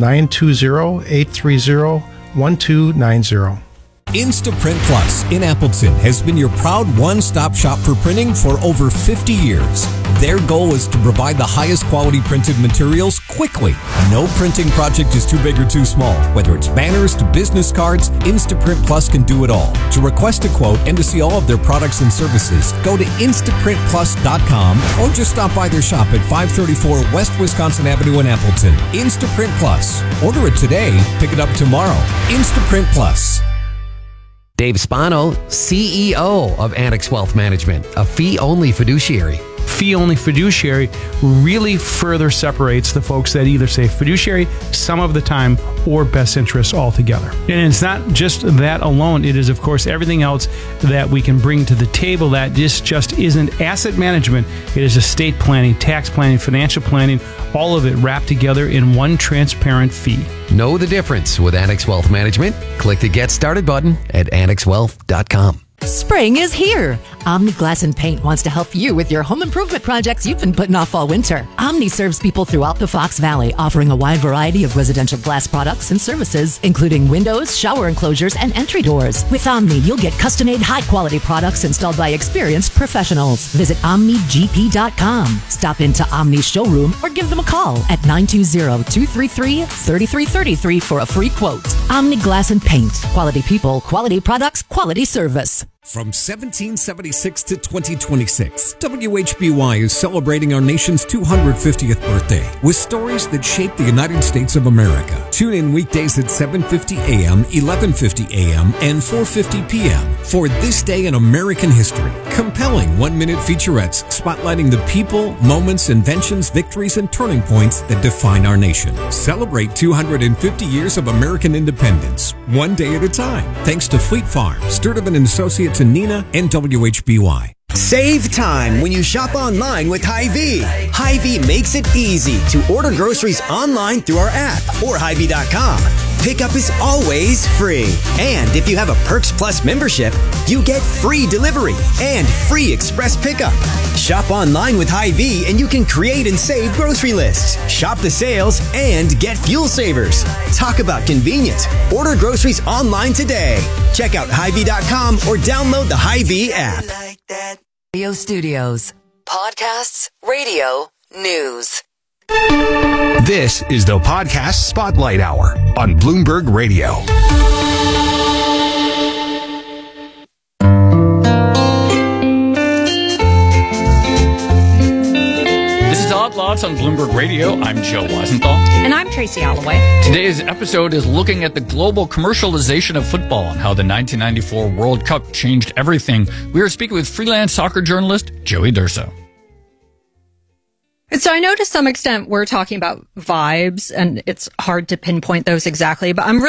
920-830-1290. Instaprint Plus in Appleton has been your proud one-stop shop for printing for over 50 years. Their goal is to provide the highest quality printed materials quickly. No printing project is too big or too small. Whether it's banners to business cards, Instaprint Plus can do it all. To request a quote and to see all of their products and services, go to InstaprintPlus.com or just stop by their shop at 534 West Wisconsin Avenue in Appleton. Instaprint Plus. Order it today, pick it up tomorrow. Instaprint Plus. Dave Spano, CEO of Annex Wealth Management, a fee-only fiduciary. Fee-only fiduciary really further separates the folks that either say fiduciary some of the time or best interests altogether. And it's not just that alone. It is, of course, everything else that we can bring to the table that just isn't asset management. It is estate planning, tax planning, financial planning, all of it wrapped together in one transparent fee. Know the difference with Annex Wealth Management? Click the Get Started button at annexwealth.com. Spring is here. Omni Glass and Paint wants to help you with your home improvement projects you've been putting off all winter. Omni serves people throughout the Fox Valley, offering a wide variety of residential glass products and services, including windows, shower enclosures, and entry doors. With Omni, you'll get custom-made, high-quality products installed by experienced professionals. Visit OmniGP.com. Stop into Omni's showroom or give them a call at 920-233-3333 for a free quote. Omni Glass and Paint. Quality people, quality products, quality service. From 1776 to 2026, WHBY is celebrating our nation's 250th birthday with stories that shaped the United States of America. Tune in weekdays at 7:50 a.m., 11:50 a.m., and 4:50 p.m. for This Day in American History. Compelling one-minute featurettes spotlighting the people, moments, inventions, victories, and turning points that define our nation. Celebrate 250 years of American independence, one day at a time. Thanks to Fleet Farm, Sturtevant & Associates, and Nina, and WHBY. Save time when you shop online with Hy-Vee. Hy-Vee makes it easy to order groceries online through our app or Hy-Vee.com. Pickup is always free. And if you have a Perks Plus membership, you get free delivery and free express pickup. Shop online with Hy-Vee and you can create and save grocery lists. Shop the sales and get fuel savers. Talk about convenience. Order groceries online today. Check out Hy-Vee.com or download the Hy-Vee app. Radio Studios. Podcasts, radio, news. This is the Podcast Spotlight Hour on Bloomberg Radio. This is Odd Lots on Bloomberg Radio. I'm Joe Weisenthal. And I'm Tracy Alloway. Today's episode is looking at the global commercialization of football and how the 1994 World Cup changed everything. We are speaking with freelance soccer journalist Joey D'Urso. So I know to some extent we're talking about vibes, and it's hard to pinpoint those exactly, but I'm really